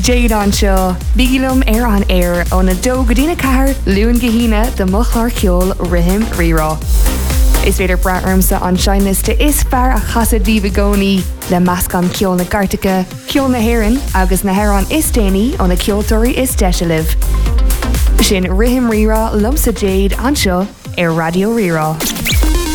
Jade anseo, bigilum an air on a do godina cahar, luan gahina, the muchlar kiol, rihim rira. Is féidir braarmsa an seinliste is fear a chasad divagoni le mascan kiol na Gartica, kiol na Heran, agus na Heran is déni on a kioltóri is deisiliv. Sin rihim rira lumsa Jade anseo, Radio Rira.